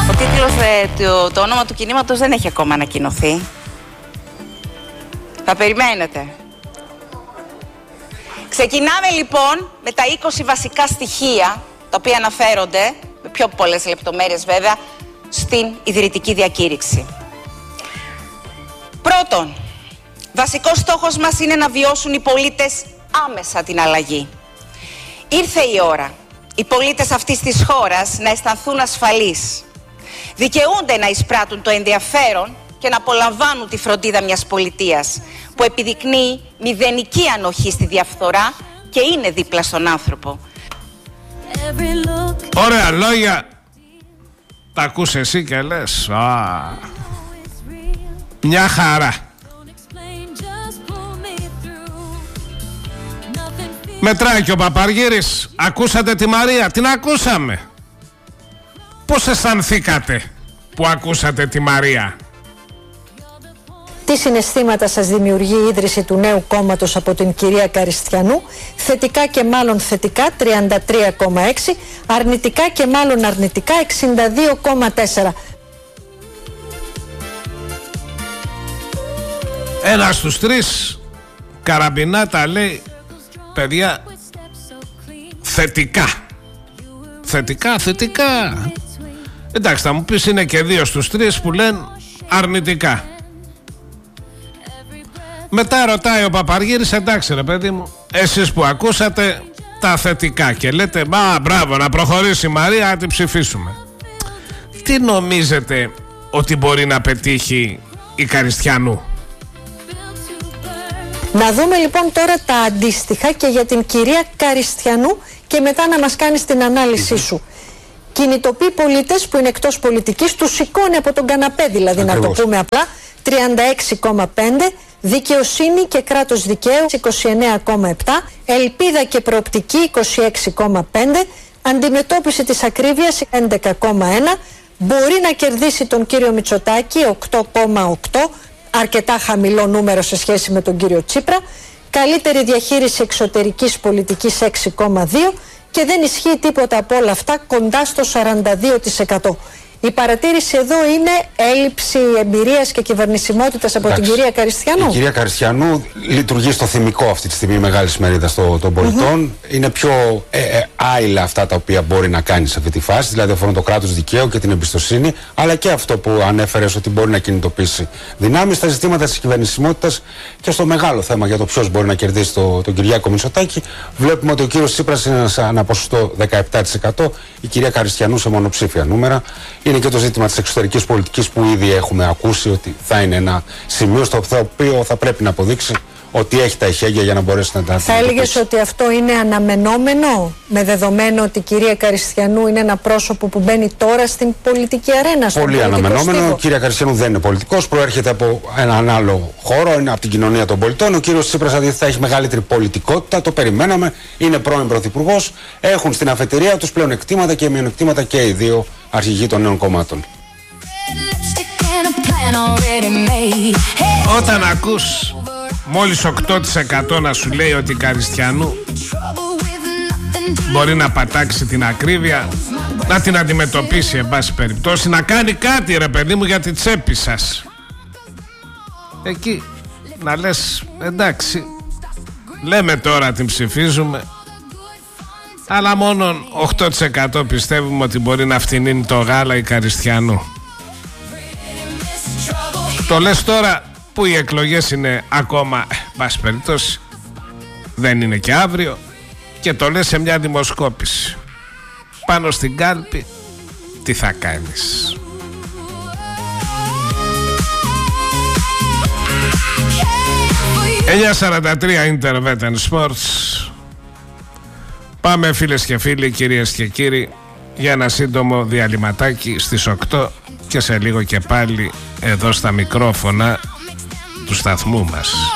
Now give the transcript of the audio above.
Ο τίτλος, το όνομα του κινήματος δεν έχει ακόμα ανακοινωθεί. Θα περιμένετε. Ξεκινάμε λοιπόν με τα 20 βασικά στοιχεία, τα οποία αναφέρονται, με πιο πολλές λεπτομέρειες βέβαια, στην ιδρυτική διακήρυξη. Πρώτον, βασικός στόχος μας είναι να βιώσουν οι πολίτες άμεσα την αλλαγή. Ήρθε η ώρα οι πολίτες αυτής της χώρας να αισθανθούν ασφαλείς. Δικαιούνται να εισπράττουν το ενδιαφέρον και να απολαμβάνουν τη φροντίδα μιας πολιτείας που επιδεικνύει μηδενική ανοχή στη διαφθορά και είναι δίπλα στον άνθρωπο. Ωραία λόγια. Τα ακούς εσύ και λες μια χαρά. Μετράει και ο Παπαργύρης. Ακούσατε τη Μαρία? Την ακούσαμε. Πώς αισθανθήκατε που ακούσατε τη Μαρία? Τι συναισθήματα σας δημιουργεί η ίδρυση του νέου κόμματος από την κυρία Καριστιανού? Θετικά και μάλλον θετικά 33,6, αρνητικά και μάλλον αρνητικά 62,4. Ένας στους τρεις Καραμπινάτα λέει, παιδιά, θετικά. Θετικά. Εντάξει, θα μου πεις είναι και 2 στους 3 που λένε αρνητικά. Μετά ρωτάει ο Παπαργύρης, εντάξει ρε παιδί μου, εσείς που ακούσατε τα θετικά και λέτε μπράβο, να προχωρήσει η Μαρία, να την ψηφίσουμε. Τι νομίζετε ότι μπορεί να πετύχει η Καριστιανού? Να δούμε λοιπόν τώρα τα αντίστοιχα και για την κυρία Καριστιανού και μετά να μας κάνεις την ανάλυση σου. Κινητοποιεί πολίτες που είναι εκτός πολιτικής, τους σηκώνει από τον καναπέ δηλαδή. Ακριβώς. Να το πούμε απλά, 36,5, δικαιοσύνη και κράτος δικαίου 29,7, ελπίδα και προοπτική 26,5, αντιμετώπιση της ακρίβειας 11,1, μπορεί να κερδίσει τον κύριο Μητσοτάκη 8,8, αρκετά χαμηλό νούμερο σε σχέση με τον κύριο Τσίπρα, καλύτερη διαχείριση εξωτερικής πολιτικής 6,2 και δεν ισχύει τίποτα από όλα αυτά, κοντά στο 42%. Η παρατήρηση εδώ είναι έλλειψη εμπειρίας και κυβερνησιμότητας από την κυρία Καριστιανού. Η κυρία Καριστιανού λειτουργεί στο θυμικό αυτή τη στιγμή μεγάλης μερίδας των πολιτών. Είναι πιο άειλα αυτά τα οποία μπορεί να κάνει σε αυτή τη φάση, δηλαδή αφορούν το κράτος δικαίου και την εμπιστοσύνη, αλλά και αυτό που ανέφερες ότι μπορεί να κινητοποιήσει δυνάμεις στα ζητήματα της κυβερνησιμότητας και στο μεγάλο θέμα για το ποιος μπορεί να κερδίσει τον Κυριάκο Μητσοτάκη. Βλέπουμε ότι ο κύριος Τσίπρας είναι σε ένα ποσοστό 17%, η κυρία Καριστιανού σε μονοψήφια νούμερα. Είναι και το ζήτημα της εξωτερικής πολιτικής που ήδη έχουμε ακούσει ότι θα είναι ένα σημείο στο οποίο θα πρέπει να αποδείξει ότι έχει τα εχέγγυα για να μπορέσει να τα αντιμετωπίσει. Θα έλεγες ότι αυτό είναι αναμενόμενο, με δεδομένο ότι η κυρία Καριστιανού είναι ένα πρόσωπο που μπαίνει τώρα στην πολιτική αρένα? Πολύ αναμενόμενο. Η κυρία Καριστιανού δεν είναι πολιτικός, προέρχεται από έναν άλλο χώρο, είναι από την κοινωνία των πολιτών. Ο κύριος Τσίπρας αντίθετα έχει μεγαλύτερη πολιτικότητα, το περιμέναμε, είναι πρώην πρωθυπουργός. Έχουν στην αφετηρία τους πλεονεκτήματα και μειονεκτήματα και οι δύο αρχηγοί των νέων κομμάτων. Όταν ακούς μόλις 8% να σου λέει ότι η Καριστιανού μπορεί να πατάξει την ακρίβεια, να την αντιμετωπίσει εν πάση περιπτώσει, να κάνει κάτι ρε παιδί μου για τη τσέπη σας, εκεί να λες εντάξει, λέμε τώρα την ψηφίζουμε, αλλά μόνο 8% πιστεύουμε ότι μπορεί να φτηνίνει το γάλα η Καριστιανού. Το λες τώρα που οι εκλογές είναι ακόμα, πάση περιπτώσει, δεν είναι και αύριο, και το λες σε μια δημοσκόπηση. Πάνω στην κάλπη, τι θα κάνεις? ...9:43 Intervet Sports. Πάμε φίλες και φίλοι, κυρίες και κύριοι, για ένα σύντομο διαλυματάκι στις 8 και σε λίγο και πάλι εδώ στα μικρόφωνα του σταθμού μας.